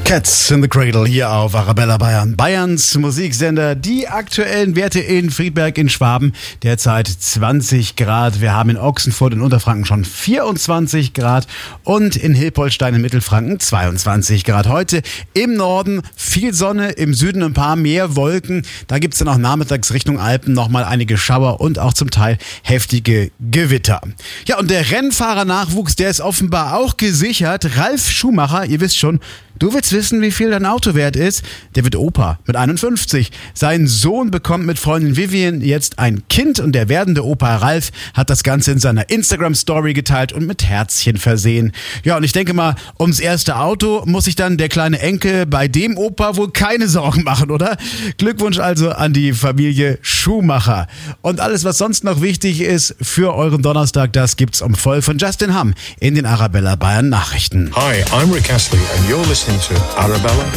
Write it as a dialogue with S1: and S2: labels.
S1: Cats in the Cradle hier auf Arabella Bayern. Bayerns Musiksender. Die aktuellen Werte in Friedberg in Schwaben. Derzeit 20 Grad. Wir haben in Ochsenfurt in Unterfranken schon 24 Grad. Und in Hilpoltstein in Mittelfranken 22 Grad. Heute im Norden viel Sonne, im Süden ein paar mehr Wolken. Da gibt es dann auch nachmittags Richtung Alpen nochmal einige Schauer und auch zum Teil heftige Gewitter. Ja, und der Rennfahrernachwuchs, der ist offenbar auch gesichert. Ralf Schumacher, ihr wisst schon, du willst wissen, wie viel dein Auto wert ist? Der wird Opa mit 51. Sein Sohn bekommt mit Freundin Vivian jetzt ein Kind und der werdende Opa Ralf hat das Ganze in seiner Instagram-Story geteilt und mit Herzchen versehen. Ja, und ich denke mal, ums erste Auto muss sich dann der kleine Enkel bei dem Opa wohl keine Sorgen machen, oder? Glückwunsch also an die Familie Schumacher. Und alles, was sonst noch wichtig ist für euren Donnerstag, das gibt's um 12 von Justin Hamm in den Arabella Bayern Nachrichten.
S2: Hi, I'm Rick Astley and you're listening to Arabella